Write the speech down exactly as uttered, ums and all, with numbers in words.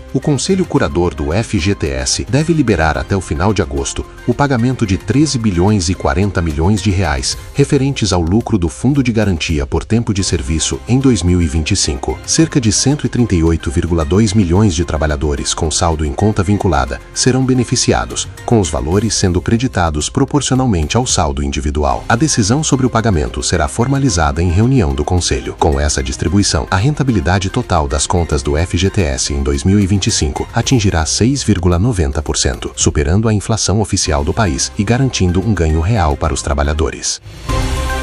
O Conselho Curador do F G T S deve liberar até o final de agosto o pagamento de treze bilhões e quarenta milhões de reais referentes ao lucro do Fundo de Garantia por Tempo de Serviço em dois mil e vinte e cinco. Cerca de cento e trinta e oito vírgula dois milhões de trabalhadores com saldo em conta vinculada serão beneficiados, com os valores sendo creditados proporcionalmente ao saldo individual. A decisão sobre o pagamento será formalizada em reunião do Conselho. Com essa distribuição, a rentabilidade total das contas do F G T S em dois mil e vinte e cinco atingirá seis vírgula noventa por cento, superando a inflação oficial do país e garantindo um ganho real para os trabalhadores.